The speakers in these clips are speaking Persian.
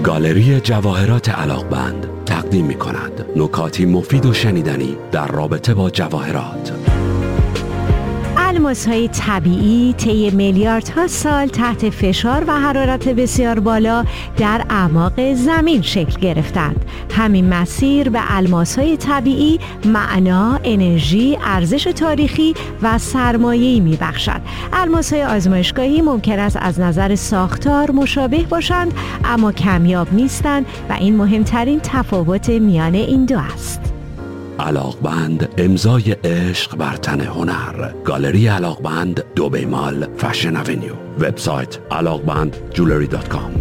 گالری جواهرات علاقمند تقدیم می‌کند نکاتی مفید و شنیدنی در رابطه با جواهرات. الماس‌های طبیعی طی میلیاردها سال تحت فشار و حرارت بسیار بالا در اعماق زمین شکل گرفتند. همین مسیر به الماس‌های طبیعی معنا، انرژی، ارزش تاریخی و سرمایه‌ای می‌بخشد. الماس‌های آزمایشگاهی ممکن است از نظر ساختار مشابه باشند، اما کمیاب نیستند و این مهمترین تفاوت میان این دو است. علاقمند، امضای عشق بر تن هنر. گالری علاقمند، دبی مال، فشن اونیو. وبسایت alaqbandjewelry.com.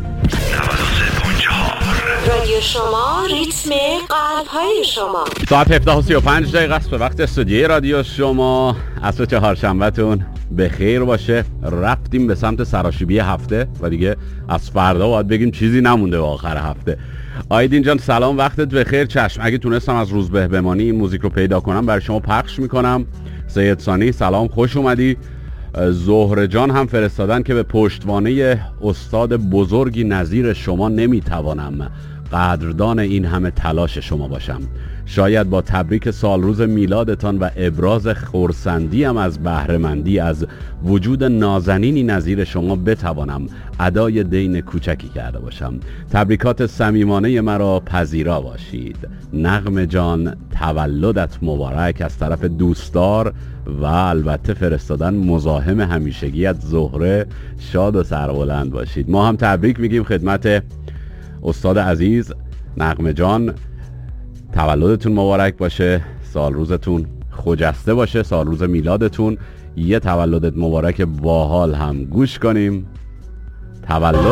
رادیو شما، ریتم قلب‌های شما. ساعت 17:35 است به وقت استودیوی رادیو شما. عصر چهارشنبه‌تون به خیر باشه. رفتیم به سمت سراشیبی هفته و دیگه از فردا باید بگیم چیزی نمونده به آخر هفته. آیدین جان سلام، وقتت بخیر. چشم، اگه تونستم از روزبه بمانی این موزیک رو پیدا کنم برای شما پخش میکنم. سید ثانی سلام، خوش اومدی. زهره جان هم فرستادن که به پشتوانه استاد بزرگی نظیر شما نمیتوانم قدردان این همه تلاش شما باشم. شاید با تبریک سال روز میلادتان و ابراز خرسندیم از بهره‌مندی از وجود نازنینی نظیر شما بتوانم ادای دین کوچکی کرده باشم. تبریکات صمیمانه مرا پذیرا باشید. نغمه جان تولدت مبارک از طرف دوستدار و البته فرستادن مزاحم همیشگیت زهره. شاد و سربلند باشید. ما هم تبریک میگیم خدمت استاد عزیز نغمه جان. تولدتون مبارک باشه، سال روزتون خجسته باشه، سال روز میلادتون. یه تولدت مبارک باحال هم گوش کنیم. تولد